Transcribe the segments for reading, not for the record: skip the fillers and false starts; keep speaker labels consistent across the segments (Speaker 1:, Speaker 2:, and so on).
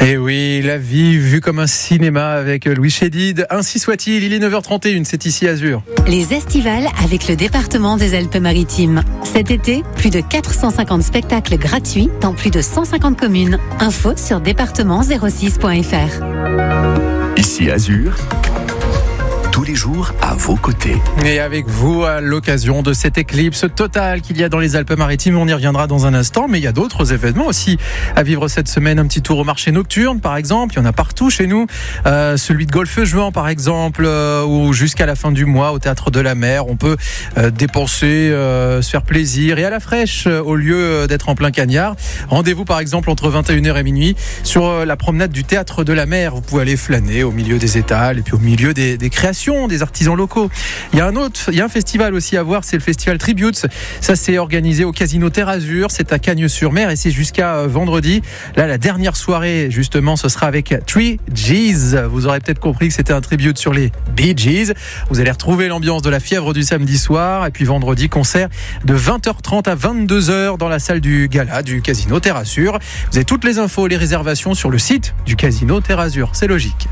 Speaker 1: Et oui, la vie vue comme un cinéma avec Louis Chédid. Ainsi soit-il, il est 9h31, c'est ici Azur.
Speaker 2: Les Estivales avec le département des Alpes-Maritimes. Cet été, plus de 450 spectacles gratuits dans plus de 150 communes. Info sur département06.fr.
Speaker 3: Ici Azur, tous les jours à vos côtés.
Speaker 1: Et avec vous à l'occasion de cette éclipse totale qu'il y a dans les Alpes-Maritimes, on y reviendra dans un instant, mais il y a d'autres événements aussi à vivre cette semaine. Un petit tour au marché nocturne par exemple, il y en a partout chez nous. Celui de Golfe-Juan par exemple, ou jusqu'à la fin du mois au Théâtre de la Mer, on peut dépenser, se faire plaisir et à la fraîche au lieu d'être en plein cagnard. Rendez-vous par exemple entre 21h et minuit sur la promenade du Théâtre de la Mer. Vous pouvez aller flâner au milieu des étals et puis au milieu des créations des artisans locaux. Il y a un festival aussi à voir, c'est le festival Tributes. Ça c'est organisé au Casino Terre Azur, c'est à Cagnes-sur-Mer et c'est jusqu'à vendredi. Là la dernière soirée justement ce sera avec 3Gs. Vous aurez peut-être compris que c'était un tribute sur les Bee Gees. Vous allez retrouver l'ambiance de la fièvre du samedi soir et puis vendredi concert de 20h30 à 22h dans la salle du gala du Casino Terre Azur. Vous avez toutes les infos, les réservations sur le site du Casino Terre Azur, c'est logique.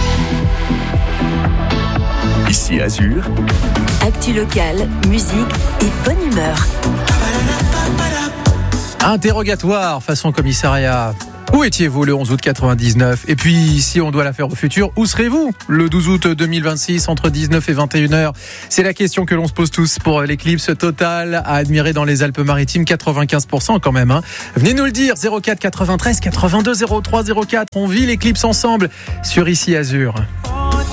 Speaker 3: Ici Azur,
Speaker 2: Actu locale, musique et bonne humeur.
Speaker 1: Interrogatoire façon commissariat. Où étiez-vous le 11 août 99? Et puis, si on doit la faire au futur, où serez-vous le 12 août 2026 entre 19 et 21h? C'est la question que l'on se pose tous pour l'éclipse totale à admirer dans les Alpes-Maritimes, 95% quand même. Venez nous le dire, 04 93 82 03 04. On vit l'éclipse ensemble sur Ici Azur.